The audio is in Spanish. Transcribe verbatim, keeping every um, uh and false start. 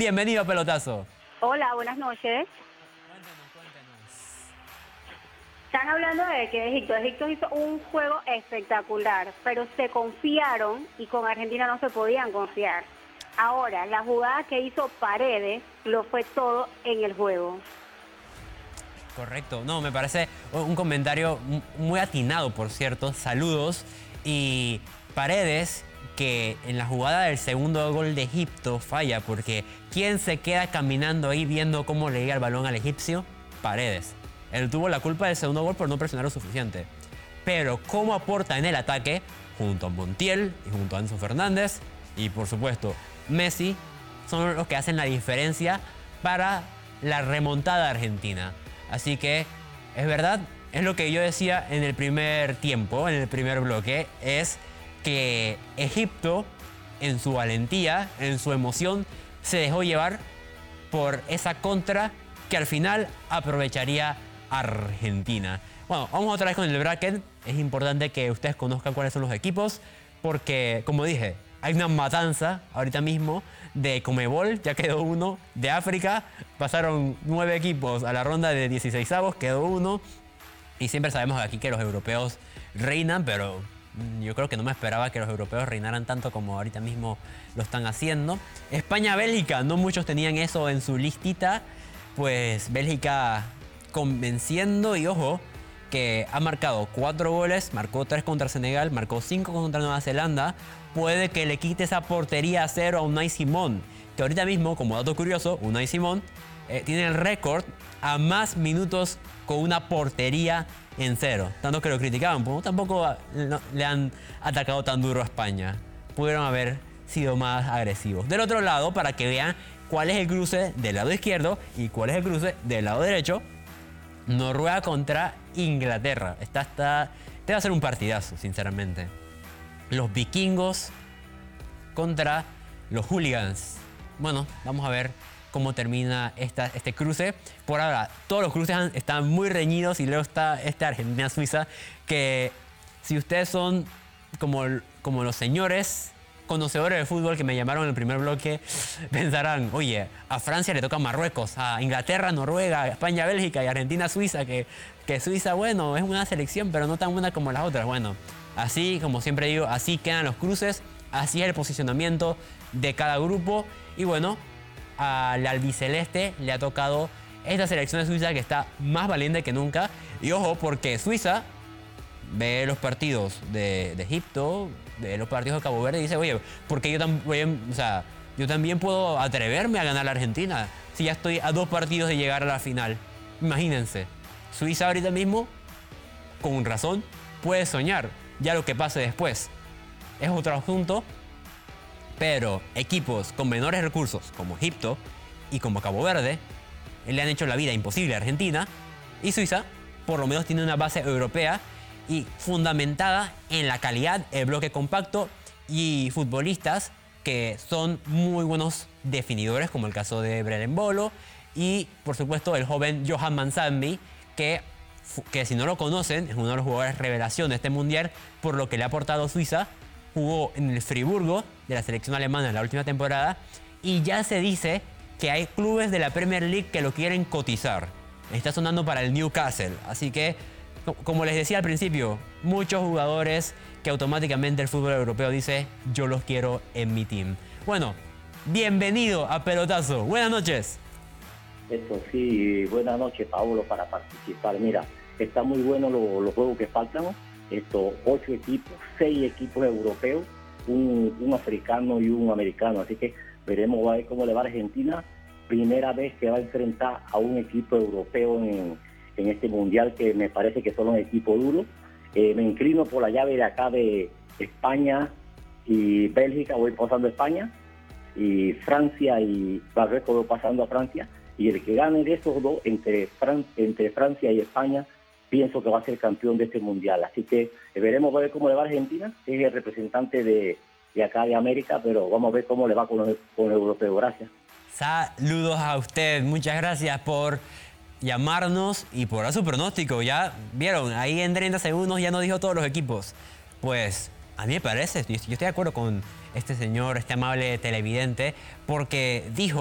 Bienvenido a Pelotazo. Hola, buenas noches. Cuéntanos, cuéntanos. Están hablando de que Egipto, Egipto hizo un juego espectacular, pero se confiaron y con Argentina no se podían confiar. Ahora, la jugada que hizo Paredes lo fue todo en el juego. Correcto. No, me parece un comentario muy atinado, por cierto. Saludos. Y Paredes, que en la jugada del segundo gol de Egipto falla, porque ¿quién se queda caminando ahí viendo cómo le llega el balón al egipcio? Paredes. Él tuvo la culpa del segundo gol por no presionar lo suficiente. Pero cómo aporta en el ataque, junto a Montiel y junto a Enzo Fernández, y por supuesto Messi, son los que hacen la diferencia para la remontada argentina. Así que, es verdad, es lo que yo decía en el primer tiempo, en el primer bloque, es que Egipto, en su valentía, en su emoción, se dejó llevar por esa contra que al final aprovecharía Argentina. Bueno, vamos otra vez con el bracket. Es importante que ustedes conozcan cuáles son los equipos, porque, como dije, hay una matanza ahorita mismo de Conmebol, ya quedó uno. De África pasaron nueve equipos a la ronda de dieciseisavos, quedó uno. Y siempre sabemos aquí que los europeos reinan, pero yo creo que no me esperaba que los europeos reinaran tanto como ahorita mismo lo están haciendo. España-Bélgica, no muchos tenían eso en su listita. Pues Bélgica convenciendo, y ojo, que ha marcado cuatro goles, marcó tres contra Senegal, marcó cinco contra Nueva Zelanda. Puede que le quite esa portería a cero a Unai Simón, que ahorita mismo, como dato curioso, Unai Simón eh, tiene el récord a más minutos con una portería en cero. Tanto que lo criticaban, pues tampoco no, le han atacado tan duro a España. Pudieron haber sido más agresivos. Del otro lado, para que vean cuál es el cruce del lado izquierdo y cuál es el cruce del lado derecho, Noruega contra Inglaterra. Esta, esta, este va a ser un partidazo, sinceramente. Los vikingos contra los hooligans. Bueno, vamos a ver cómo termina esta, este cruce. Por ahora, todos los cruces están muy reñidos, y luego está este Argentina-Suiza, que si ustedes son como, como los señores conocedores de fútbol que me llamaron en el primer bloque, pensarán, oye, a Francia le toca Marruecos, a Inglaterra, Noruega, España, Bélgica y Argentina, Suiza, que, que Suiza, bueno, es una selección, pero no tan buena como las otras. Bueno, así, como siempre digo, así quedan los cruces, así es el posicionamiento de cada grupo. Y bueno, al albiceleste le ha tocado esta selección de Suiza, que está más valiente que nunca. Y ojo, porque Suiza ve los partidos de, de Egipto, ve los partidos de Cabo Verde y dice, oye, porque yo también, o sea, yo también puedo atreverme a ganar a la Argentina si ya estoy a dos partidos de llegar a la final. Imagínense, Suiza ahorita mismo, con razón, puede soñar. Ya lo que pase después es otro asunto, pero equipos con menores recursos como Egipto y como Cabo Verde le han hecho la vida imposible a Argentina, y Suiza por lo menos tiene una base europea y fundamentada en la calidad, el bloque compacto y futbolistas que son muy buenos definidores, como el caso de Brelem Bolo y por supuesto el joven Johan Manzambi, que, que si no lo conocen es uno de los jugadores revelación de este mundial por lo que le ha aportado Suiza. Jugó en el Friburgo de la selección alemana en la última temporada, y ya se dice que hay clubes de la Premier League que lo quieren cotizar. Está sonando para el Newcastle, así que, como les decía al principio, muchos jugadores que automáticamente el fútbol europeo dice, yo los quiero en mi team. Bueno, bienvenido a Pelotazo. Buenas noches. Eso sí, buenas noches, Pablo, para participar. Mira, está muy bueno lo, los juegos que faltan. Estos ocho equipos, seis equipos europeos, un, un africano y un americano. Así que veremos a ver cómo le va a Argentina. Primera vez que va a enfrentar a un equipo europeo en, en este mundial, que me parece que son un equipo duro. Eh, me inclino por la llave de acá de España y Bélgica, voy pasando a España, y Francia y Marruecos voy pasando a Francia, y el que gane de esos dos, entre, Fran entre Francia y España, pienso que va a ser campeón de este mundial. Así que eh, veremos a ver cómo le va a Argentina, que es el representante de, de acá de América, pero vamos a ver cómo le va con los, con los europeos. Gracias. Saludos a usted, muchas gracias por llamarnos y por dar su pronóstico. Ya vieron, ahí en treinta segundos ya nos dijo todos los equipos. Pues a mí me parece, yo estoy de acuerdo con este señor, este amable televidente, porque dijo